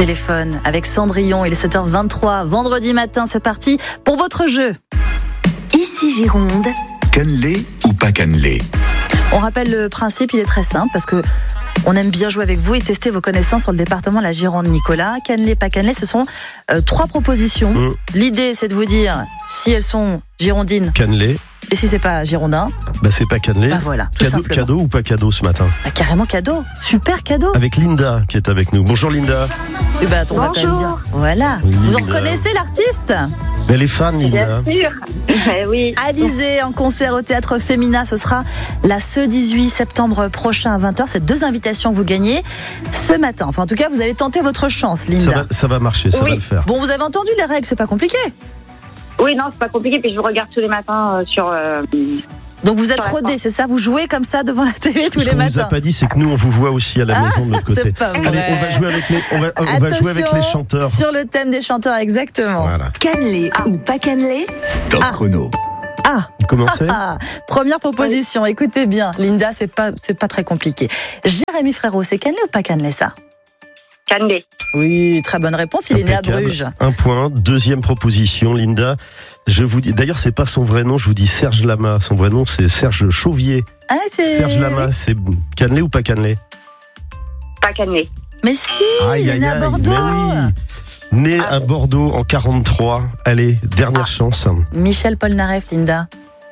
Téléphone avec Cendrillon, il est 7h23, vendredi matin, c'est parti pour votre jeu. Ici Gironde. Cannelé ou pas cannelé? On rappelle le principe, il est très simple parce que on aime bien jouer avec vous et tester vos connaissances sur le département de la Gironde. Nicolas, cannelé, pas cannelé, ce sont 3 propositions. L'idée, c'est de vous dire si elles sont girondines. Cannelé. Et si c'est pas girondin, c'est pas cannelé. Voilà, tout simplement. Cadeau ou pas cadeau ce matin? Carrément cadeau, super cadeau. Avec Linda qui est avec nous. Bonjour Linda. On va quand même dire. Voilà. Linda. Vous en reconnaissez l'artiste? Elle est fan, Linda. Bien sûr. Oui. Alizée en concert au Théâtre Femina, ce sera ce 18 septembre prochain à 20h. C'est 2 invitations que vous gagnez ce matin. Enfin, en tout cas, vous allez tenter votre chance, Linda. Ça va marcher, ça va le faire. Bon, vous avez entendu les règles, c'est pas compliqué. Oui, non, c'est pas compliqué. Puis je vous regarde tous les matins sur. Donc vous êtes rodés, c'est ça? Vous jouez comme ça devant la télé tous les matins? Ce qu'on vous a pas dit, c'est que nous, on vous voit aussi à la maison de l'autre côté. C'est pas vrai. Allez, on va jouer avec les chanteurs. Sur le thème des chanteurs, exactement. Voilà. Cannelé ou pas cannelé? Top chrono. Comment c'est? Première proposition, écoutez bien. Linda, c'est pas très compliqué. Jérémy Frérot, c'est cannelé ou pas cannelé ça? Cannelé. Oui, très bonne réponse, il est né à Bruges. 1 point. Deuxième proposition, Linda. Je vous dis, d'ailleurs, c'est pas son vrai nom, je vous dis Serge Lama. Son vrai nom, c'est Serge Chauvier. Serge Lama, c'est cannelé ou pas cannelé? Pas cannelé. Mais si, il est né à Bordeaux. Mais oui. Né à Bordeaux en 43. Allez, dernière chance. Michel Polnareff, Linda.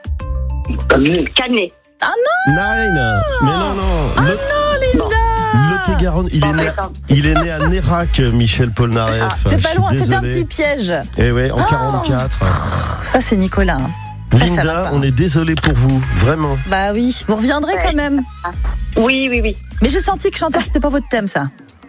Cannelé. Ah non! Nine. Mais non. Ah non, Linda! Lot-et-Garonne, il est né à Nérac, Michel Polnareff. C'est pas loin, c'est un petit piège. Eh ouais, en 44. Ça, c'est Nicolas. Linda, on est désolé pour vous, vraiment. Bah oui, vous reviendrez quand même. Oui. Mais j'ai senti que chanteur, c'était pas votre thème, ça.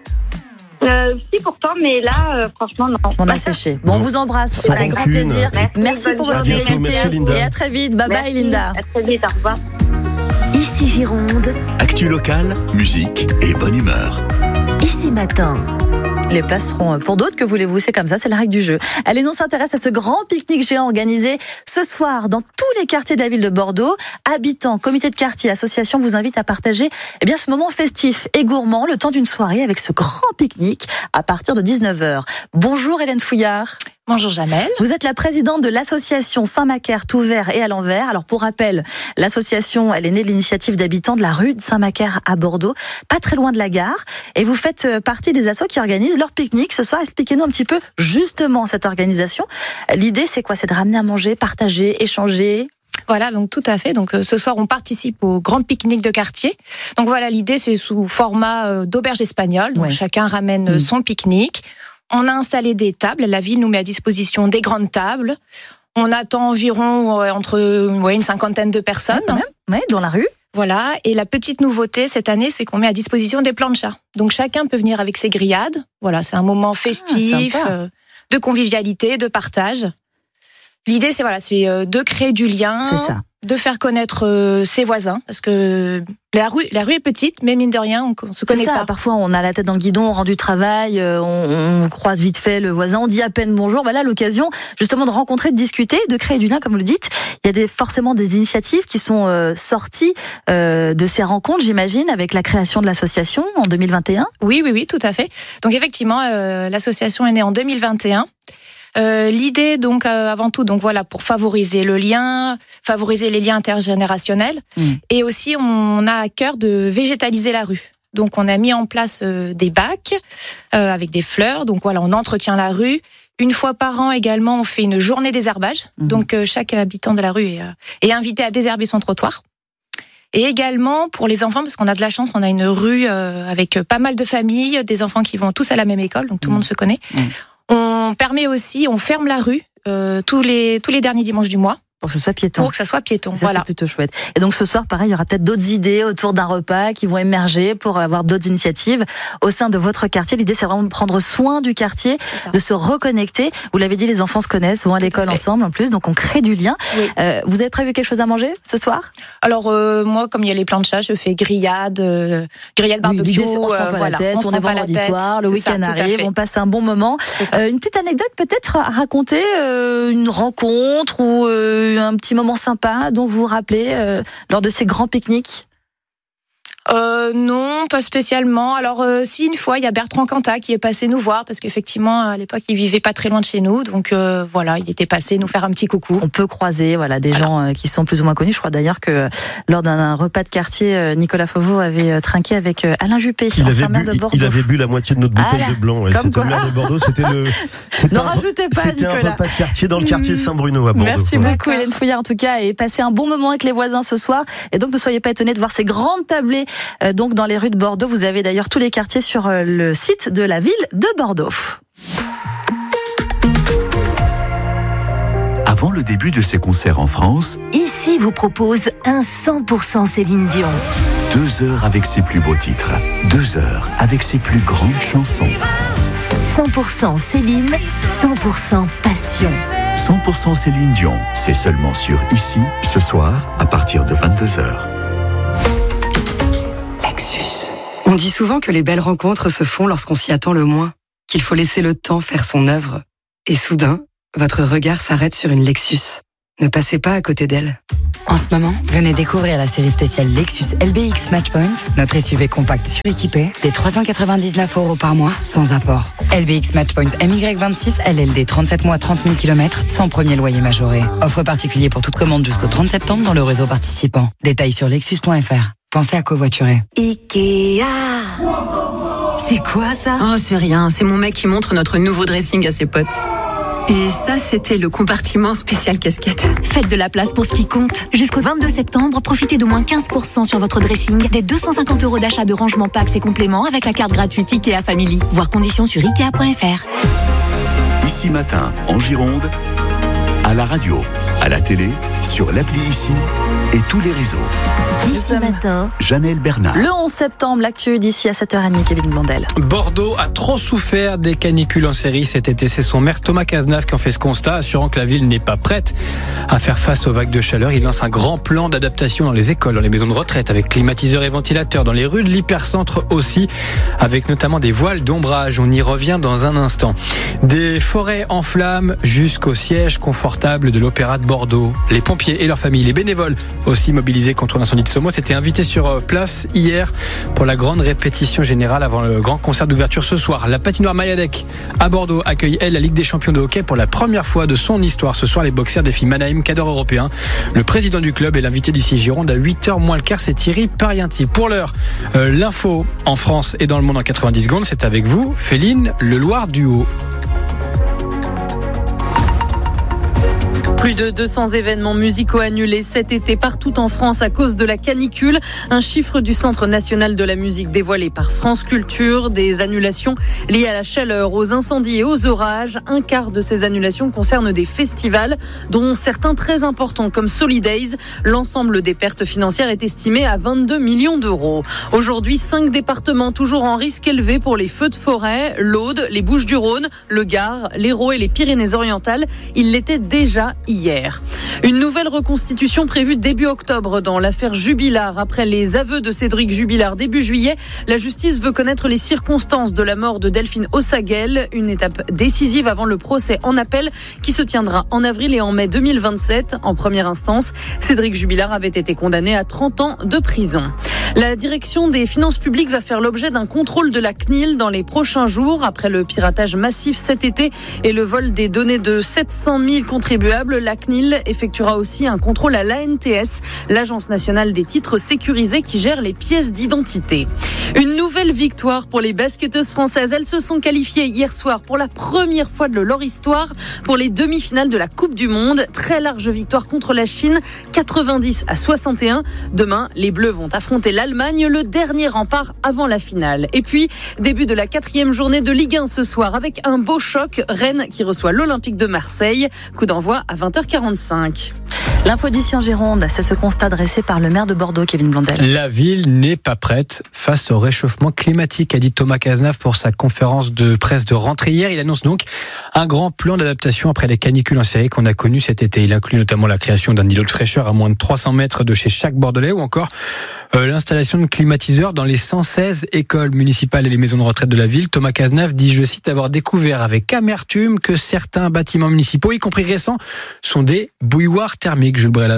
Si, pourtant, mais là, franchement, non. On a séché. Bon, on vous embrasse avec grand plaisir. Merci pour votre bientôt, fidélité. merci, Linda. Et à très vite. Bye bye, Linda. À très vite, au revoir. Ici Gironde. Actu locale, musique et bonne humeur. Ici Matin. Les places seront pour d'autres, que voulez-vous, c'est comme ça, c'est la règle du jeu. Allez, on s'intéresse à ce grand pique-nique géant organisé ce soir dans tous les quartiers de la ville de Bordeaux. Habitants, comités de quartier, associations vous invitent à partager ce moment festif et gourmand le temps d'une soirée avec ce grand pique-nique à partir de 19h. Bonjour Hélène Fouillard. Bonjour Jamel. Vous êtes la présidente de l'association Saint-Macaire tout vert et à l'envers. Alors pour rappel, l'association, elle est née de l'initiative d'habitants de la rue de Saint-Macaire à Bordeaux, pas très loin de la gare. Et vous faites partie des assos qui organisent leur pique-nique ce soir. Expliquez-nous un petit peu justement cette organisation. L'idée, c'est quoi? C'est de ramener à manger, partager, échanger. Voilà, donc tout à fait. Donc ce soir, on participe au grand pique-nique de quartier. Donc voilà, l'idée, c'est sous format d'auberge espagnole. Donc chacun ramène son pique-nique. On a installé des tables. La ville nous met à disposition des grandes tables. On attend environ entre une 50aine de personnes. Quand même, dans la rue. Voilà. Et la petite nouveauté cette année, c'est qu'on met à disposition des planchas. Donc chacun peut venir avec ses grillades. Voilà, c'est un moment festif, de convivialité, de partage. L'idée, c'est de créer du lien. C'est ça. De faire connaître ses voisins, parce que la rue est petite, mais mine de rien, on se connaît pas. Parfois, on a la tête dans le guidon, on rend du travail, on croise vite fait le voisin, on dit à peine bonjour. Là, l'occasion justement de rencontrer, de discuter, de créer du lien, comme vous le dites. Il y a forcément des initiatives qui sont sorties de ces rencontres, j'imagine, avec la création de l'association en 2021. Oui, tout à fait. Donc effectivement, l'association est née en 2021. L'idée donc avant tout pour favoriser le lien, favoriser les liens intergénérationnels et aussi on a à cœur de végétaliser la rue. Donc on a mis en place des bacs avec des fleurs. Donc on entretient la rue. Une fois par an également, on fait une journée désherbage. Donc chaque habitant de la rue est invité à désherber son trottoir. Et également pour les enfants, parce qu'on a de la chance, on a une rue avec pas mal de familles, des enfants qui vont tous à la même école, donc tout le monde se connaît. On ferme la rue tous les derniers dimanches du mois. Pour que ce soit piéton. Ça, c'est plutôt chouette. Et donc ce soir, pareil, il y aura peut-être d'autres idées autour d'un repas qui vont émerger pour avoir d'autres initiatives au sein de votre quartier. L'idée, c'est vraiment de prendre soin du quartier, de se reconnecter. Vous l'avez dit, les enfants se connaissent, vont à l'école ensemble en plus, donc on crée du lien. Oui. Vous avez prévu quelque chose à manger ce soir? Alors moi, comme il y a les planchas, je fais grillade barbecue. L'idée, c'est on se prend pas la tête, on est vendredi soir, le week-end arrive, on passe un bon moment. Une petite anecdote peut-être à raconter, une rencontre ou un petit moment sympa dont vous vous rappelez lors de ces grands pique-niques? Non, pas spécialement. Alors, si une fois, il y a Bertrand Cantat qui est passé nous voir, parce qu'effectivement, à l'époque, il vivait pas très loin de chez nous. Donc, voilà, il était passé nous faire un petit coucou. On peut croiser des gens qui sont plus ou moins connus. Je crois d'ailleurs que lors d'un repas de quartier, Nicolas Fauveau avait trinqué avec Alain Juppé, ancien maire de Bordeaux. Il avait bu la moitié de notre bouteille de blanc. Ouais, c'était le maire de Bordeaux. N'en rajoutez pas, c'était Nicolas. Un repas de quartier dans le quartier Saint-Bruno à Bordeaux. Merci beaucoup, Hélène Fouillard, en tout cas, et passez un bon moment avec les voisins ce soir. Et donc, ne soyez pas étonnés de voir ces grandes tablées donc dans les rues de Bordeaux. Vous avez d'ailleurs tous les quartiers sur le site de la ville de Bordeaux. Avant le début de ses concerts en France, Ici vous propose un 100% Céline Dion. 2 heures avec ses plus beaux titres, 2 heures avec ses plus grandes chansons. 100% Céline, 100% passion. 100% Céline Dion, c'est seulement sur Ici, ce soir, à partir de 22h. On dit souvent que les belles rencontres se font lorsqu'on s'y attend le moins, qu'il faut laisser le temps faire son œuvre. Et soudain, votre regard s'arrête sur une Lexus. Ne passez pas à côté d'elle. En ce moment, venez découvrir la série spéciale Lexus LBX Matchpoint, notre SUV compact suréquipé, des 399 € par mois, sans apport. LBX Matchpoint MY26 LLD 37 mois 30 000 km, sans premier loyer majoré. Offre particulier pour toute commande jusqu'au 30 septembre dans le réseau participant. Détails sur lexus.fr. Pensez à covoiturer. Ikea. C'est quoi ça? Oh, c'est rien. C'est mon mec qui montre notre nouveau dressing à ses potes. Et ça, c'était le compartiment spécial casquette. Faites de la place pour ce qui compte. Jusqu'au 22 septembre, profitez d'au moins 15% sur votre dressing, des 250 € d'achat de rangement packs et compléments avec la carte gratuite Ikea Family. Voir conditions sur Ikea.fr. Ici matin, en Gironde, à la radio, à la télé, sur l'appli Ici et tous les réseaux. Ici matin, Janelle Bernard. Le 11 septembre, l'actu d'ici à 7h30, Kevin Blondel. Bordeaux a trop souffert des canicules en série cet été. C'est son maire Thomas Cazenave qui en fait ce constat, assurant que la ville n'est pas prête à faire face aux vagues de chaleur. Il lance un grand plan d'adaptation dans les écoles, dans les maisons de retraite, avec climatiseurs et ventilateurs, dans les rues de l'hypercentre aussi, avec notamment des voiles d'ombrage. On y revient dans un instant. Des forêts en flammes jusqu'au siège confortable de l'Opéra de Bordeaux. Les pompiers et leurs familles, les bénévoles aussi mobilisés contre l'incendie de Somo, s'étaient invités sur place hier pour la grande répétition générale avant le grand concert d'ouverture ce soir. La patinoire Mayadec à Bordeaux accueille, elle, la Ligue des champions de hockey pour la première fois de son histoire. Ce soir, les boxeurs défient Mannheim, cadre européen. Le président du club et l'invité d'ici Gironde à 8h moins le quart, c'est Thierry Parienti. Pour l'heure, l'info en France et dans le monde en 90 secondes, c'est avec vous, Féline Leloir Duhaut. Plus de 200 événements musicaux annulés cet été partout en France à cause de la canicule. Un chiffre du Centre national de la musique dévoilé par France Culture. Des annulations liées à la chaleur, aux incendies et aux orages. Un quart de ces annulations concernent des festivals, dont certains très importants comme Solidays. L'ensemble des pertes financières est estimé à 22 millions d'euros. Aujourd'hui, 5 départements toujours en risque élevé pour les feux de forêt. L'Aude, les Bouches-du-Rhône, le Gard, l'Hérault et les Pyrénées-Orientales. Il l'était déjà hier. Une nouvelle reconstitution prévue début octobre dans l'affaire Jubilard. Après les aveux de Cédric Jubilard début juillet, la justice veut connaître les circonstances de la mort de Delphine Ossaguel. Une étape décisive avant le procès en appel qui se tiendra en avril et en mai 2027. En première instance, Cédric Jubilard avait été condamné à 30 ans de prison. La direction des finances publiques va faire l'objet d'un contrôle de la CNIL dans les prochains jours. Après le piratage massif cet été et le vol des données de 700 000 contribuables, la CNIL effectuera aussi un contrôle à l'ANTS, l'Agence nationale des titres sécurisés qui gère les pièces d'identité. Une nouvelle victoire pour les basketteuses françaises. Elles se sont qualifiées hier soir pour la première fois de leur histoire pour les demi-finales de la Coupe du Monde. Très large victoire contre la Chine, 90-61. Demain, les Bleus vont affronter l'Allemagne, le dernier rempart avant la finale. Et puis, début de la 4e journée de Ligue 1 ce soir avec un beau choc. Rennes qui reçoit l'Olympique de Marseille. Coup d'envoi à 20h45. L'info d'ici en Gironde, c'est ce constat dressé par le maire de Bordeaux, Kevin Blondel. La ville n'est pas prête face au réchauffement climatique, a dit Thomas Cazenave pour sa conférence de presse de rentrée hier. Il annonce donc un grand plan d'adaptation après les canicules en série qu'on a connues cet été. Il inclut notamment la création d'un îlot de fraîcheur à moins de 300 mètres de chez chaque Bordelais ou encore l'installation de climatiseurs dans les 116 écoles municipales et les maisons de retraite de la ville. Thomas Cazenave dit, je cite, avoir découvert avec amertume que certains bâtiments municipaux, y compris récents, sont des bouilloires thermiques, Jules Brelaz.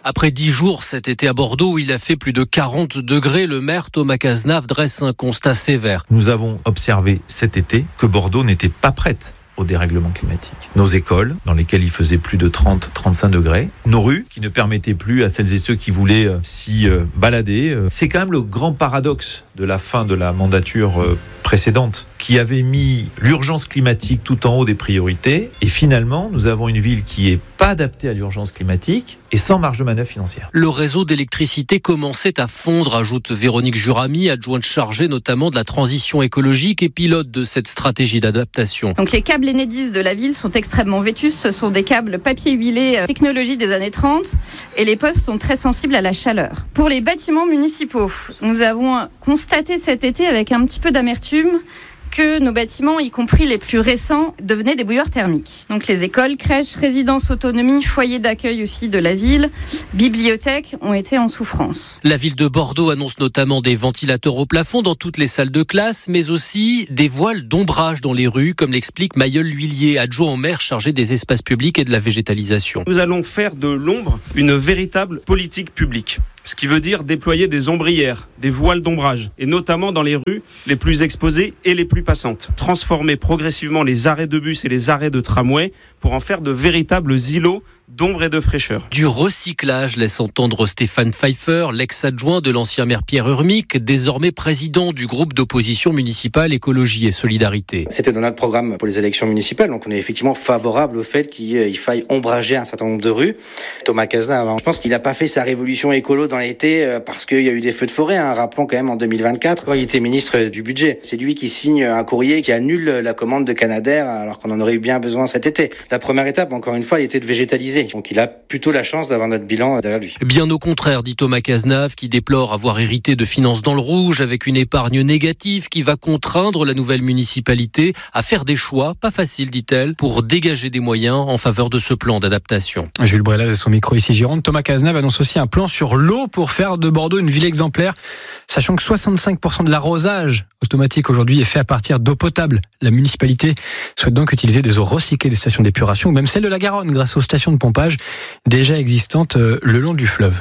Après 10 jours cet été à Bordeaux où il a fait plus de 40 degrés, le maire Thomas Cazenave dresse un constat sévère. Nous avons observé cet été que Bordeaux n'était pas prête au dérèglement climatique. Nos écoles, dans lesquelles il faisait plus de 30-35 degrés, nos rues, qui ne permettaient plus à celles et ceux qui voulaient s'y balader. C'est quand même le grand paradoxe de la fin de la mandature précédente, qui avait mis l'urgence climatique tout en haut des priorités. Et finalement, nous avons une ville qui n'est pas adaptée à l'urgence climatique et sans marge de manœuvre financière. Le réseau d'électricité commençait à fondre, ajoute Véronique Jurami, adjointe chargée notamment de la transition écologique et pilote de cette stratégie d'adaptation. Donc les câbles Enedis de la ville sont extrêmement vétustes. Ce sont des câbles papier huilé, technologie des années 30, et les postes sont très sensibles à la chaleur. Pour les bâtiments municipaux, nous avons constaté cet été avec un petit peu d'amertume que nos bâtiments, y compris les plus récents, devenaient des bouilloires thermiques. Donc les écoles, crèches, résidences autonomie, foyers d'accueil aussi de la ville, bibliothèques ont été en souffrance. La ville de Bordeaux annonce notamment des ventilateurs au plafond dans toutes les salles de classe, mais aussi des voiles d'ombrage dans les rues, comme l'explique Maïeul L'Huillier, adjoint au maire chargé des espaces publics et de la végétalisation. Nous allons faire de l'ombre une véritable politique publique. Ce qui veut dire déployer des ombrières, des voiles d'ombrage, et notamment dans les rues les plus exposées et les plus passantes. Transformer progressivement les arrêts de bus et les arrêts de tramway pour en faire de véritables îlots d'ombre et de fraîcheur. Du recyclage, laisse entendre Stéphane Pfeiffer, l'ex-adjoint de l'ancien maire Pierre Urmic, désormais président du groupe d'opposition municipale Écologie et Solidarité. C'était dans notre programme pour les élections municipales, donc on est effectivement favorable au fait qu'il faille ombrager un certain nombre de rues. Thomas Cazenave, je pense qu'il n'a pas fait sa révolution écolo dans l'été parce qu'il y a eu des feux de forêt, rappelons quand même en 2024, quand il était ministre du budget. C'est lui qui signe un courrier qui annule la commande de Canadair alors qu'on en aurait eu bien besoin cet été. La première étape, encore une fois, elle était de végétaliser. Donc il a plutôt la chance d'avoir notre bilan derrière lui. Bien au contraire, dit Thomas Cazenave, qui déplore avoir hérité de finances dans le rouge avec une épargne négative qui va contraindre la nouvelle municipalité à faire des choix, pas faciles, dit-elle, pour dégager des moyens en faveur de ce plan d'adaptation. Jules Brelaz et son micro ici Gironde. Thomas Cazenave annonce aussi un plan sur l'eau pour faire de Bordeaux une ville exemplaire, sachant que 65% de l'arrosage automatique aujourd'hui est fait à partir d'eau potable. La municipalité souhaite donc utiliser des eaux recyclées des stations d'épuration ou même celles de la Garonne grâce aux stations de pompage déjà existantes le long du fleuve.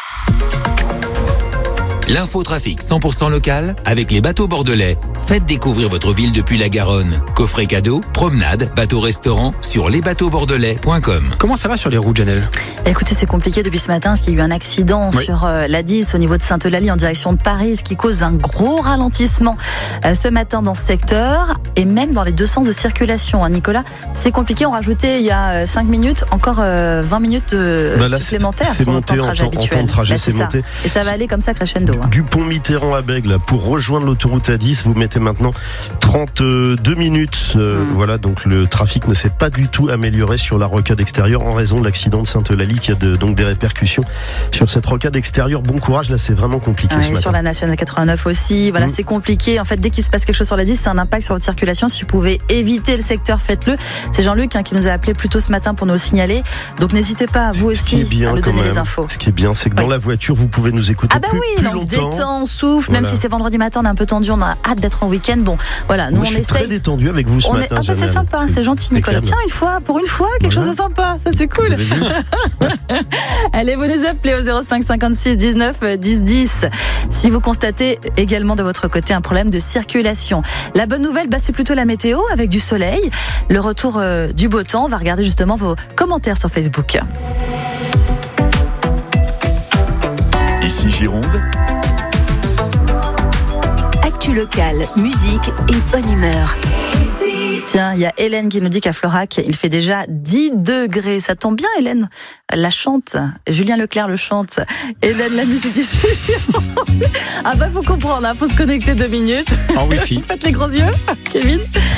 L'infotrafic 100% local avec les bateaux bordelais. Faites découvrir votre ville depuis la Garonne. Coffret cadeau, promenade, bateau-restaurant sur lesbateauxbordelais.com. Comment ça va sur les routes, Janelle ? Écoutez, c'est compliqué depuis ce matin parce qu'il y a eu un accident sur la 10 au niveau de Sainte-Eulalie en direction de Paris, ce qui cause un gros ralentissement ce matin dans ce secteur et même dans les deux sens de circulation. Nicolas, c'est compliqué. On rajoutait il y a 5 minutes encore 20 minutes supplémentaires sur le temps de trajet habituel. Et ça va aller comme ça crescendo. Du pont Mitterrand à Bègles pour rejoindre l'autoroute A10, vous mettez maintenant 32 minutes. Voilà, donc le trafic ne s'est pas du tout amélioré sur la rocade extérieure en raison de l'accident de Sainte-Eulalie qui a donc des répercussions sur cette rocade extérieure. Bon courage, là c'est vraiment compliqué. Ce matin. Sur la nationale 89 aussi, voilà, c'est compliqué. En fait, dès qu'il se passe quelque chose sur la 10, c'est un impact sur votre circulation. Si vous pouvez éviter le secteur, faites-le. C'est Jean-Luc qui nous a appelé plus tôt ce matin pour nous le signaler. Donc n'hésitez pas, vous aussi, à nous donner les infos. Ce qui est bien, c'est que dans la voiture, vous pouvez nous écouter plus longtemps. On se détend, on souffle, même si c'est vendredi matin, on est un peu tendu, on a hâte d'être en week-end. Bon, voilà, nous on essaye. Je suis très détendu avec vous ce matin. C'est sympa, c'est gentil, Nicolas. Tiens, pour une fois, quelque chose de sympa, ça c'est cool. Allez, vous nous appelez au 05 56 19 10 10 si vous constatez également de votre côté un problème de circulation. La bonne nouvelle, c'est plutôt la météo avec du soleil, le retour du beau temps. On va regarder justement vos commentaires sur Facebook. Ici Gironde. Actu locale, musique et bonne humeur. Tiens, il y a Hélène qui nous dit qu'à Florac, il fait déjà 10 degrés. Ça tombe bien, Hélène. Elle la chante. Julien Leclerc le chante. Hélène, la musique ici. Faut comprendre, faut se connecter 2 minutes. En Wi-Fi. Faites les gros yeux, Kevin.